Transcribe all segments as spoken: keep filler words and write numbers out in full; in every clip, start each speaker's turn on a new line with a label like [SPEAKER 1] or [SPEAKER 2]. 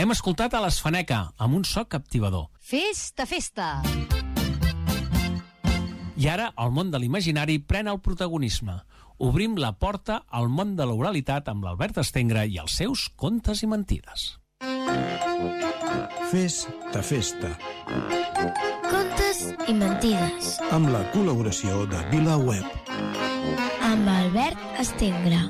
[SPEAKER 1] Hem escoltat a l'Esfaneca, amb un so captivador.
[SPEAKER 2] Festa, festa!
[SPEAKER 1] I ara el món de l'imaginari pren el protagonisme. Obrim la porta al món de l'oralitat amb l'Albert Estengra i els seus contes i mentides.
[SPEAKER 3] Festa, festa.
[SPEAKER 4] Contes i mentides.
[SPEAKER 3] Amb la col·laboració de VilaWeb.
[SPEAKER 4] Amb Albert Estengra.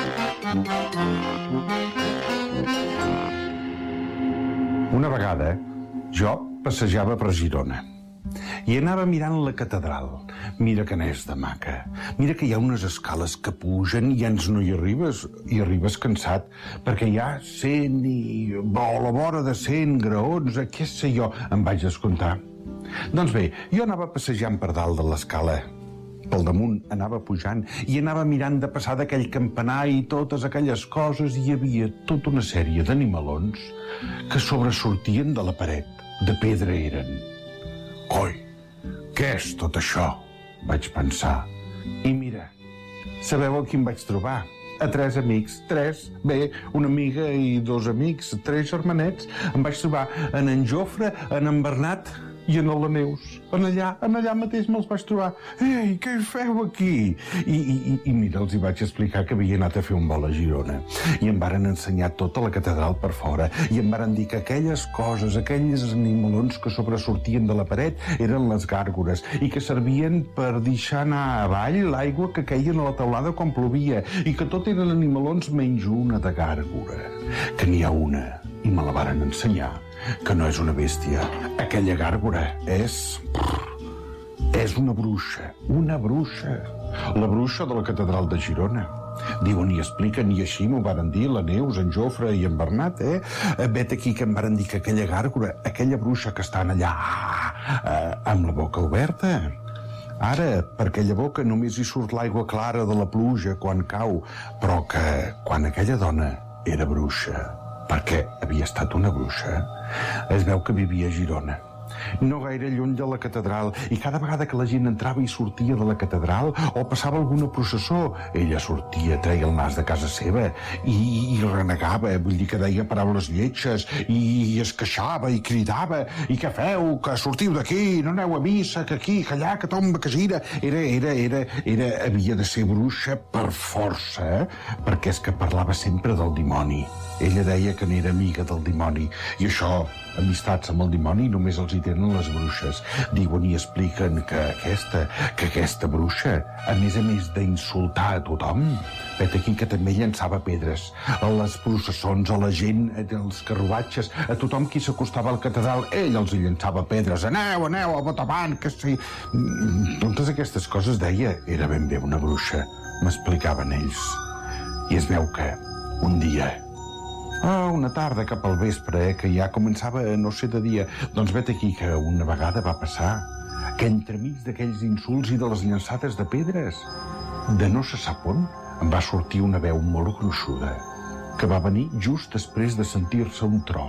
[SPEAKER 5] Una vegada jo passejava per Girona i anava mirant la catedral. Mira que n'és de maca. Mira que hi ha unes escales que pugen i ens no hi arribes, i arribes cansat, perquè hi ha cent i... a la vora de cent graons, què sé jo, em vaig descomptar. Doncs bé, jo anava passejant per dalt de l'escala. Pel damunt anava pujant i anava mirant de passar d'aquell campanar i totes aquelles coses, i hi havia tota una sèrie d'animalons que sobresortien de la paret. De pedra eren. Coi, què és tot això? Vaig pensar. I mira, sabeu a qui em vaig trobar? A tres amics, tres, bé, una amiga i dos amics, tres germanets. Em vaig trobar en en Jofre, en en Bernat i en la Neus. En allà, en allà mateix me'ls vaig trobar. Ei, què hi feu aquí? I, i, i mira, els hi vaig explicar que havia anat a fer un vol a Girona. I em varen ensenyar tota la catedral per fora. I em varen dir que aquelles coses, aquells animalons que sobresortien de la paret eren les gàrgores i que servien per deixar anar avall l'aigua que queien a la teulada quan plovia, i que tot eren animalons menys una de gàrgora. Que n'hi ha una, i me la varen ensenyar, que no és una bèstia. Aquella gàrgora és... és una bruixa, una bruixa. La bruixa de la catedral de Girona. Diuen i expliquen, i així m'ho varen dir la Neus, en Jofre i en Bernat, eh? Vet aquí que em varen dir que aquella gàrgora, aquella bruixa que estan allà, eh, amb la boca oberta, ara, per aquella boca només hi surt l'aigua clara de la pluja quan cau, però que quan aquella dona era bruixa, perquè havia estat una bruixa, es veu que vivia a Girona, no gaire lluny de la catedral, i cada vegada que la gent entrava i sortia de la catedral o passava alguna processó, ella sortia, treia el nas de casa seva i, i renegava, vull dir que deia paraules lletges i, i es queixava i cridava: i què feu, que sortiu d'aquí, no aneu a missa, que aquí, que allà, que tomba, que gira. Era, era, era, era, havia de ser bruixa per força, eh? Perquè és que parlava sempre del dimoni. Ella deia que n'era amiga del dimoni, i això, amistats amb el dimoni, només els hi tenen les bruixes. Diuen i expliquen que aquesta, que aquesta bruixa, a més a més d'insultar a tothom, vet aquí que també llançava pedres a les processons, a la gent, als carruatges, a tothom qui s'acostava al catedral, ell els hi llançava pedres. Aneu, aneu, a Botavant, que sí. Totes aquestes coses, deia, era ben bé una bruixa, m'explicaven ells. I es veu que un dia, oh, una tarda cap al vespre, eh, que ja començava a no ser de dia, doncs vet aquí que una vegada va passar que entremig d'aquells insults i de les llançades de pedres, de no se sap on, em va sortir una veu molt gruixuda que va venir just després de sentir-se un tro.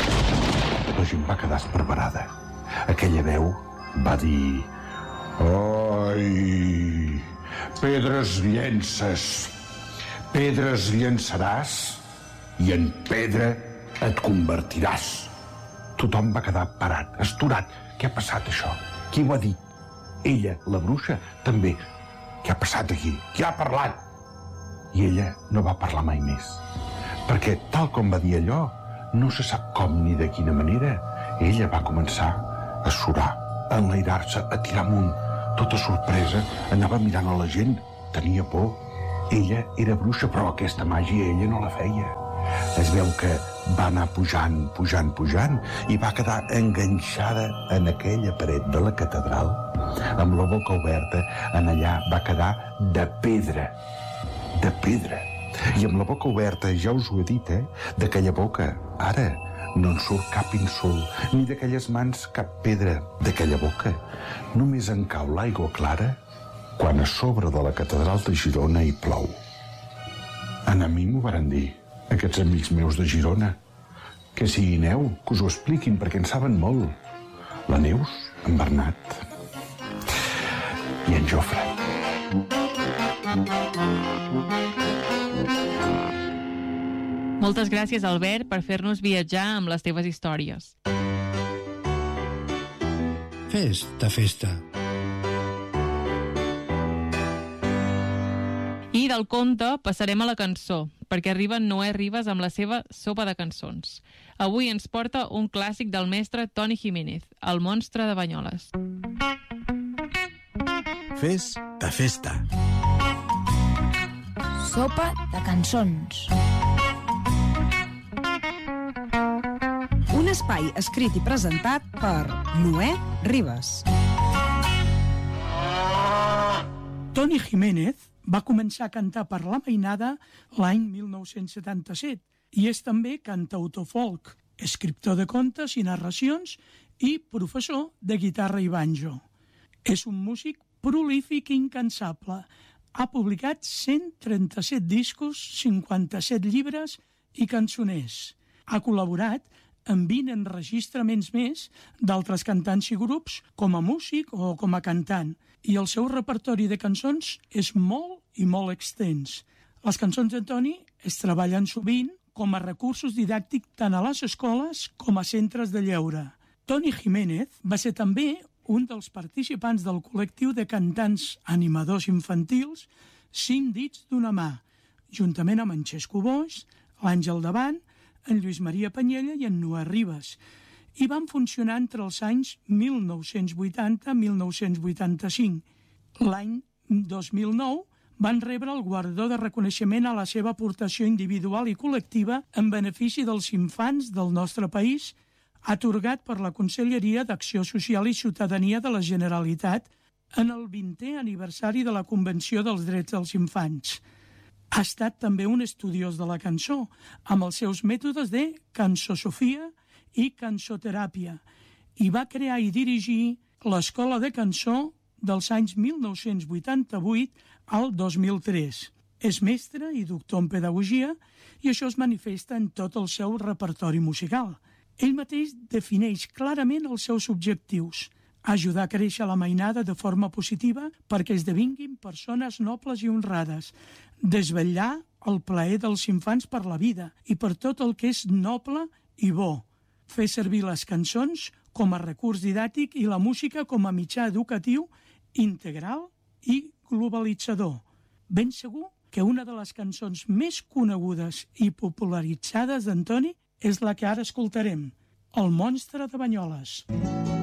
[SPEAKER 5] La gent va quedar esparverada. Aquella veu va dir: oi, pedres llences, pedres llançaràs i en pedra et convertiràs. Tothom va quedar parat, astorat. Què ha passat, això? Qui ho ha dit? Ella, la bruixa, també. Què ha passat aquí? Qui ha parlat? I ella no va parlar mai més, perquè tal com va dir allò, no se sap com ni de quina manera, ella va començar a surar, a enlairar-se, a tirar amunt. Tota sorpresa, anava mirant a la gent, tenia por. Ella era bruixa, però aquesta màgia ella no la feia. Es veu que va anar pujant, pujant, pujant, i va quedar enganxada en aquella paret de la catedral, amb la boca oberta. En allà va quedar de pedra, de pedra. I amb la boca oberta, ja us ho he dit, eh? D'aquella boca, ara, no en surt cap insult, ni d'aquelles mans cap pedra. D'aquella boca només en cau l'aigua clara quan a sobre de la catedral de Girona hi plou. A mi m'ho varen dir, aquests amics meus de Girona, que si hi aneu, que us ho expliquin, perquè en saben molt. La Neus, en Bernat i en Jofre.
[SPEAKER 2] Moltes gràcies, Albert, per fer-nos viatjar amb les teves històries.
[SPEAKER 3] Festa, festa.
[SPEAKER 2] I del conte passarem a la cançó, perquè arriba Noé Ribas amb la seva sopa de cançons. Avui ens porta un clàssic del mestre Toni Jiménez, El monstre de Banyoles.
[SPEAKER 3] Festa, festa.
[SPEAKER 4] Sopa de cançons.
[SPEAKER 6] Un espai escrit i presentat per Noé Ribas.
[SPEAKER 7] Toni Jiménez va començar a cantar per la mainada l'any mil nou-cents setanta-set i és també cantautor folk, escriptor de contes i narracions i professor de guitarra i banjo. És un músic prolífic i incansable. Ha publicat cent trenta-set discos, cinquanta-set llibres i cançoners. Ha col·laborat amb vint enregistraments més d'altres cantants i grups com a músic o com a cantant, i el seu repertori de cançons és molt i molt extens. Les cançons de Toni es treballen sovint com a recursos didàctics tant a les escoles com a centres de lleure. Toni Jiménez va ser també un dels participants del col·lectiu de cantants animadors infantils Cinc dits d'una mà, juntament amb en Xesco Boix, l'Àngel Davant, en Lluís Maria Panyella i en Noé Ribas, i van funcionar entre els anys mil nou-cents vuitanta i mil nou-cents vuitanta-cinc. L'any dos mil nou van rebre el guardó de reconeixement a la seva aportació individual i col·lectiva en benefici dels infants del nostre país, atorgat per la Conselleria d'Acció Social i Ciutadania de la Generalitat en el vintè aniversari de la Convenció dels Drets dels Infants. Ha estat també un estudiós de la cançó, amb els seus mètodes de cançosofia i cançoteràpia, i va crear i dirigir l'Escola de Cançó dels anys mil nou-cents vuitanta-vuit al dos mil tres. És mestre i doctor en pedagogia i això es manifesta en tot el seu repertori musical. Ell mateix defineix clarament els seus objectius: ajudar a créixer la mainada de forma positiva perquè esdevinguin persones nobles i honrades, desvetllar el plaer dels infants per la vida i per tot el que és noble i bo, fer servir les cançons com a recurs didàctic i la música com a mitjà educatiu integral i globalitzador. Ben segur que una de les cançons més conegudes i popularitzades d'en Toni és la que ara escoltarem, El monstre de Banyoles.